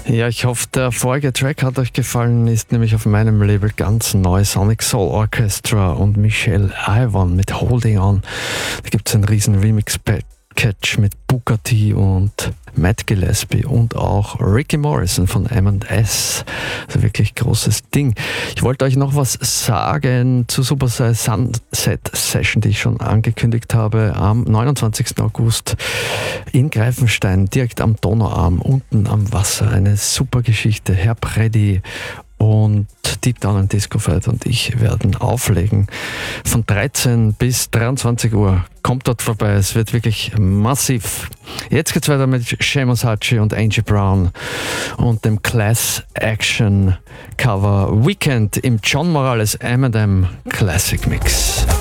Ja, ich hoffe, der vorige Track hat euch gefallen, ist nämlich auf meinem Label ganz neu, Sonic Soul Orchestra und Michelle Ivan mit Holding On. Da gibt es einen riesen Remix-Package mit Booker T und Matt Gillespie und auch Ricky Morrison von M&S. Also wirklich großes Ding. Ich wollte euch noch was sagen zur Supersize Sunset Session, die ich schon angekündigt habe, am 29. August in Greifenstein, direkt am Donauarm, unten am Wasser. Eine super Geschichte. Herr Preddy und Deep Down and Disco Fight und ich werden auflegen von 13 bis 23 Uhr. Kommt dort vorbei, es wird wirklich massiv. Jetzt geht's weiter mit Seamus Hachi und Angie Brown und dem Class Action Cover Weekend im John Morales M&M Classic Mix.